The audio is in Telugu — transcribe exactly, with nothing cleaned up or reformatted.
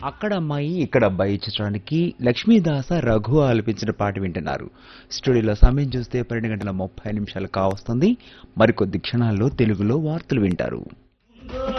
అక్కడ అమ్మాయి ఇక్కడ అబ్బాయి చిత్రానికి లక్ష్మీదాస రఘు ఆలపించిన పాట వింటున్నారు. స్టూడియోలో సమయం చూస్తే పన్నెండు గంటల ముప్పై నిమిషాలు కావస్తుంది. మరికొద్ది క్షణాల్లో తెలుగులో వార్తలు వింటారు.